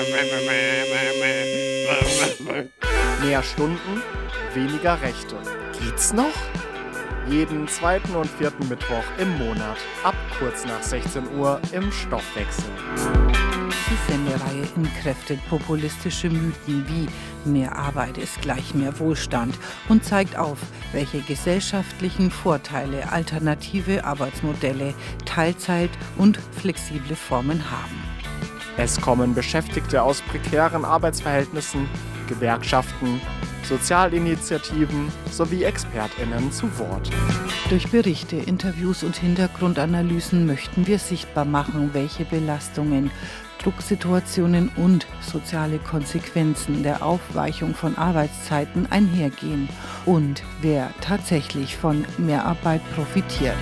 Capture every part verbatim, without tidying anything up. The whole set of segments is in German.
Mehr Stunden, weniger Rechte. Geht's noch? Jeden zweiten und vierten Mittwoch im Monat, ab kurz nach sechzehn Uhr im Stoffwechsel. Die Sendereihe entkräftet populistische Mythen wie mehr Arbeit ist gleich mehr Wohlstand und zeigt auf, welche gesellschaftlichen Vorteile alternative Arbeitsmodelle, Teilzeit und flexible Formen haben. Es kommen Beschäftigte aus prekären Arbeitsverhältnissen, Gewerkschaften, Sozialinitiativen sowie ExpertInnen zu Wort. Durch Berichte, Interviews und Hintergrundanalysen möchten wir sichtbar machen, welche Belastungen, Drucksituationen und soziale Konsequenzen der Aufweichung von Arbeitszeiten einhergehen und wer tatsächlich von Mehrarbeit profitiert.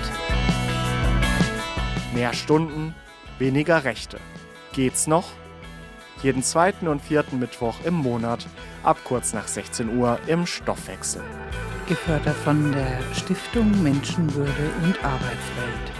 Mehr Stunden, weniger Rechte. Geht's noch? Jeden zweiten und vierten Mittwoch im Monat, ab kurz nach sechzehn Uhr im Stoffwechsel. Gefördert von der Stiftung Menschenwürde und Arbeitswelt.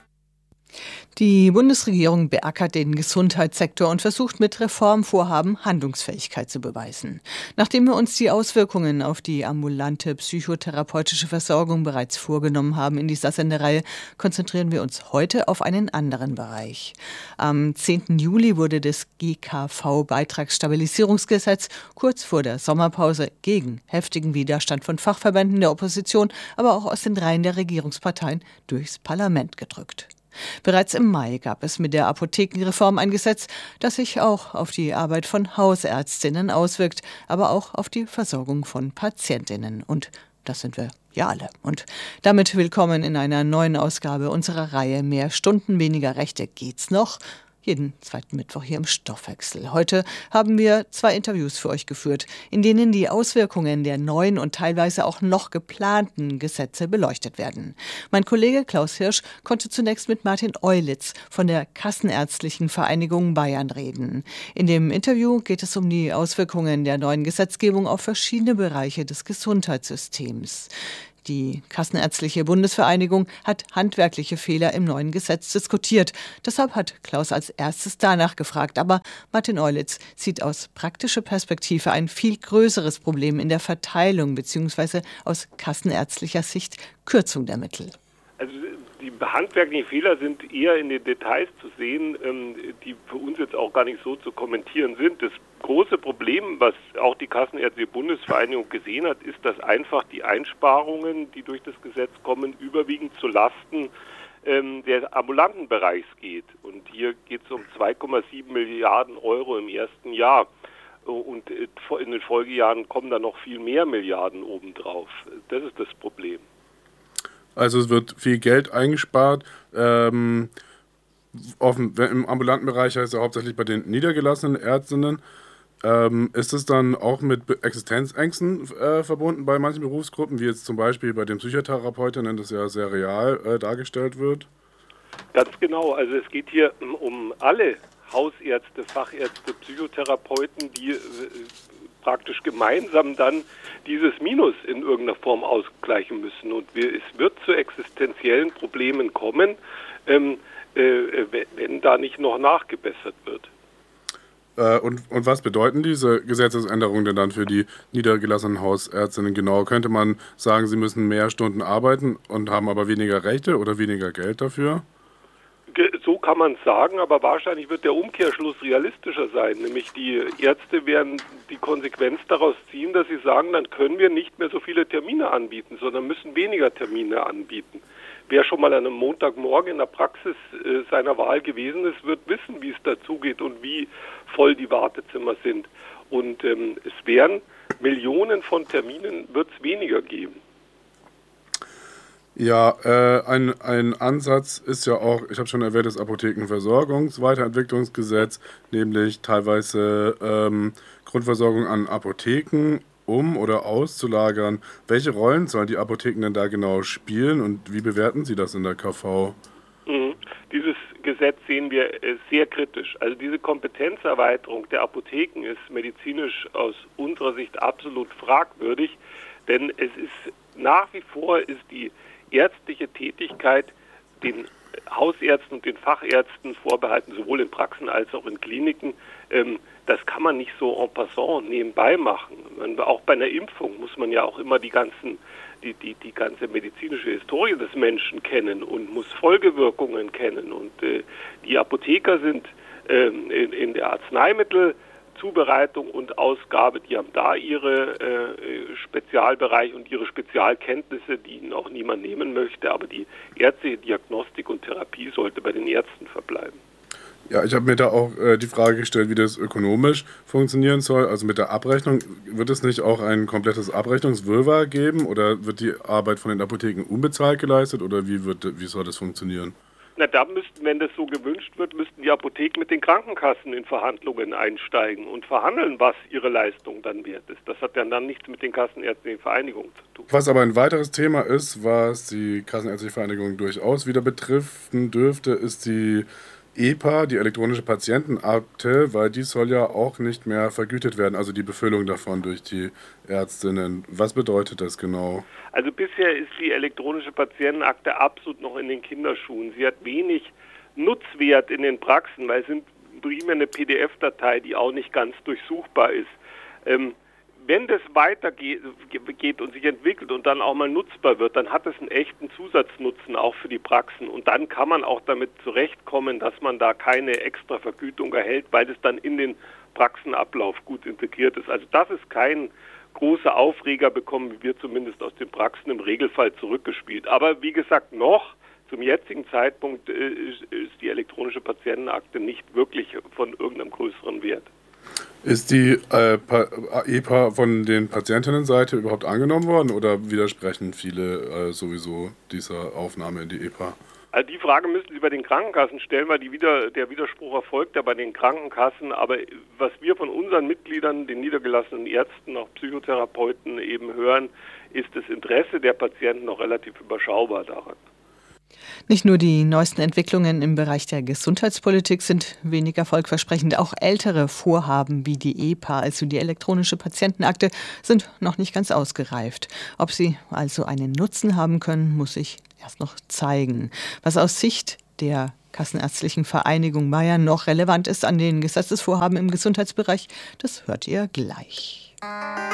Die Bundesregierung beackert den Gesundheitssektor und versucht mit Reformvorhaben Handlungsfähigkeit zu beweisen. Nachdem wir uns die Auswirkungen auf die ambulante psychotherapeutische Versorgung bereits vorgenommen haben in dieser Sendereihe, konzentrieren wir uns heute auf einen anderen Bereich. Am zehnten Juli wurde das G K V-Beitragsstabilisierungsgesetz kurz vor der Sommerpause gegen heftigen Widerstand von Fachverbänden der Opposition, aber auch aus den Reihen der Regierungsparteien durchs Parlament gedrückt. Bereits im Mai gab es mit der Apothekenreform ein Gesetz, das sich auch auf die Arbeit von Hausärztinnen auswirkt, aber auch auf die Versorgung von Patientinnen. Und das sind wir ja alle. Und damit willkommen in einer neuen Ausgabe unserer Reihe Mehr Stunden, weniger Rechte. Geht's noch? Jeden zweiten Mittwoch hier im Stoffwechsel. Heute haben wir zwei Interviews für euch geführt, in denen die Auswirkungen der neuen und teilweise auch noch geplanten Gesetze beleuchtet werden. Mein Kollege Klaus Hirsch konnte zunächst mit Martin Eulitz von der Kassenärztlichen Vereinigung Bayern reden. In dem Interview geht es um die Auswirkungen der neuen Gesetzgebung auf verschiedene Bereiche des Gesundheitssystems. Die Kassenärztliche Bundesvereinigung hat handwerkliche Fehler im neuen Gesetz diskutiert. Deshalb hat Klaus als erstes danach gefragt. Aber Martin Eulitz sieht aus praktischer Perspektive ein viel größeres Problem in der Verteilung bzw. aus kassenärztlicher Sicht Kürzung der Mittel. Also die handwerklichen Fehler sind eher in den Details zu sehen, die für uns jetzt auch gar nicht so zu kommentieren sind. Das große Problem, was auch die Kassenärztliche Bundesvereinigung gesehen hat, ist, dass einfach die Einsparungen, die durch das Gesetz kommen, überwiegend zu Lasten ähm, der ambulanten Bereichs geht. Und hier geht es um zwei Komma sieben Milliarden Euro im ersten Jahr. Und in den Folgejahren kommen da noch viel mehr Milliarden obendrauf. Das ist das Problem. Also es wird viel Geld eingespart. Ähm, auf dem, im ambulanten Bereich heißt es ja hauptsächlich bei den niedergelassenen Ärztinnen. Ähm, ist es dann auch mit Existenzängsten äh, verbunden bei manchen Berufsgruppen, wie jetzt zum Beispiel bei den Psychotherapeutinnen, das ja sehr real äh, dargestellt wird? Ganz genau. Also es geht hier um alle Hausärzte, Fachärzte, Psychotherapeuten, die äh, praktisch gemeinsam dann dieses Minus in irgendeiner Form ausgleichen müssen. Und wir, es wird zu existenziellen Problemen kommen, ähm, äh, wenn da nicht noch nachgebessert wird. Äh, und, und was bedeuten diese Gesetzesänderungen denn dann für die niedergelassenen Hausärztinnen genau? Könnte man sagen, sie müssen mehr Stunden arbeiten und haben aber weniger Rechte oder weniger Geld dafür? So kann man es sagen, aber wahrscheinlich wird der Umkehrschluss realistischer sein. Nämlich die Ärzte werden die Konsequenz daraus ziehen, dass sie sagen, dann können wir nicht mehr so viele Termine anbieten, sondern müssen weniger Termine anbieten. Wer schon mal an einem Montagmorgen in der Praxis äh, seiner Wahl gewesen ist, wird wissen, wie es dazugeht und wie voll die Wartezimmer sind. Und ähm, es werden Millionen von Terminen, wird es weniger geben. Ja, äh, ein, ein Ansatz ist ja auch, ich habe schon erwähnt, das Apothekenversorgungsweiterentwicklungsgesetz, nämlich teilweise ähm, Grundversorgung an Apotheken um- oder auszulagern. Welche Rollen sollen die Apotheken denn da genau spielen und wie bewerten Sie das in der K V? Mhm. Dieses Gesetz sehen wir äh, sehr kritisch. Also diese Kompetenzerweiterung der Apotheken ist medizinisch aus unserer Sicht absolut fragwürdig, denn es ist nach wie vor ist die ärztliche Tätigkeit den Hausärzten und den Fachärzten vorbehalten, sowohl in Praxen als auch in Kliniken. Ähm, das kann man nicht so en passant nebenbei machen. Man, auch bei einer Impfung muss man ja auch immer die ganzen, die, die, die ganze medizinische Historie des Menschen kennen und muss Folgewirkungen kennen. Und äh, die Apotheker sind ähm, in, in der Arzneimittelzubereitung und Ausgabe, die haben da ihre äh, Spezialbereiche und ihre Spezialkenntnisse, die ihnen auch niemand nehmen möchte. Aber die ärztliche Diagnostik und Therapie sollte bei den Ärzten verbleiben. Ja, ich habe mir da auch äh, die Frage gestellt, wie das ökonomisch funktionieren soll. Also mit der Abrechnung, wird es nicht auch ein komplettes Abrechnungswirrwarr geben oder wird die Arbeit von den Apotheken unbezahlt geleistet oder wie, wird, wie soll das funktionieren? Na, da müssten, wenn das so gewünscht wird, müssten die Apotheken mit den Krankenkassen in Verhandlungen einsteigen und verhandeln, was ihre Leistung dann wert ist. Das hat ja dann nichts mit den Kassenärztlichen Vereinigungen zu tun. Was aber ein weiteres Thema ist, was die Kassenärztliche Vereinigung durchaus wieder betreffen dürfte, ist die E P A, die elektronische Patientenakte, weil die soll ja auch nicht mehr vergütet werden, also die Befüllung davon durch die Ärztinnen. Was bedeutet das genau? Also bisher ist die elektronische Patientenakte absolut noch in den Kinderschuhen. Sie hat wenig Nutzwert in den Praxen, weil es sind primär eine P D F-Datei, die auch nicht ganz durchsuchbar ist. Ähm, Wenn das weitergeht geht und sich entwickelt und dann auch mal nutzbar wird, dann hat es einen echten Zusatznutzen auch für die Praxen. Und dann kann man auch damit zurechtkommen, dass man da keine extra Vergütung erhält, weil es dann in den Praxenablauf gut integriert ist. Also das ist kein großer Aufreger, bekommen wir zumindest aus den Praxen im Regelfall zurückgespielt. Aber wie gesagt, noch zum jetzigen Zeitpunkt äh, ist, ist die elektronische Patientenakte nicht wirklich von irgendeinem größeren Wert. Ist die äh, E P A von den Patientinnenseite überhaupt angenommen worden oder widersprechen viele äh, sowieso dieser Aufnahme in die E P A? Also die Frage müssen Sie bei den Krankenkassen stellen, weil die wieder, der Widerspruch erfolgt ja bei den Krankenkassen. Aber was wir von unseren Mitgliedern, den niedergelassenen Ärzten, auch Psychotherapeuten eben hören, ist das Interesse der Patienten noch relativ überschaubar daran. Nicht nur die neuesten Entwicklungen im Bereich der Gesundheitspolitik sind wenig erfolgversprechend, auch ältere Vorhaben wie die E P A, also die elektronische Patientenakte, sind noch nicht ganz ausgereift. Ob sie also einen Nutzen haben können, muss sich erst noch zeigen. Was aus Sicht der Kassenärztlichen Vereinigung Bayern noch relevant ist an den Gesetzesvorhaben im Gesundheitsbereich, das hört ihr gleich.